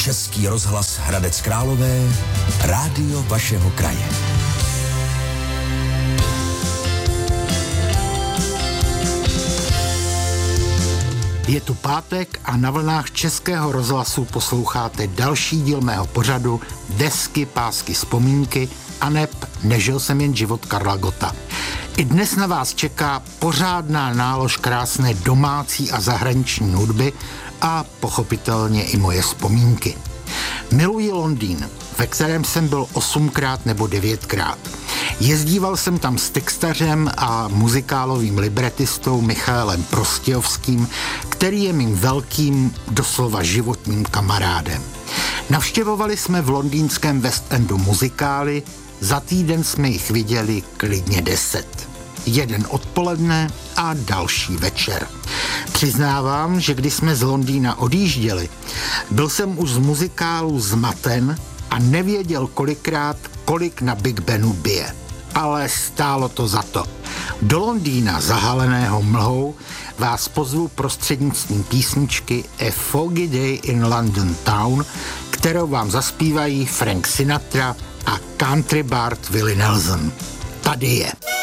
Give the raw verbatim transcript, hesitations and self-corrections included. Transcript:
Český rozhlas Hradec Králové, rádio vašeho kraje. Je tu pátek a na vlnách Českého rozhlasu posloucháte další díl mého pořadu Desky, pásky, vzpomínky aneb Nežil jsem jen život Karla Gotta. I dnes na vás čeká pořádná nálož krásné domácí a zahraniční hudby a pochopitelně i moje vzpomínky. Miluji Londýn, ve kterém jsem byl osmkrát nebo devětkrát. Jezdíval jsem tam s textařem a muzikálovým libretistou Michaelem Prostějovským, který je mým velkým, doslova životním kamarádem. Navštěvovali jsme v londýnském West Endu muzikály, za týden jsme jich viděli klidně deset. Jeden odpoledne a další večer. Přiznávám, že když jsme z Londýna odjížděli, byl jsem už z muzikálu zmaten a nevěděl kolikrát, kolik na Big Benu bije. Ale stálo to za to. Do Londýna zahaleného mlhou vás pozvu prostřednictvím písničky A Foggy Day in London Town, kterou vám zaspívají Frank Sinatra a country bard Willie Nelson. Tady je.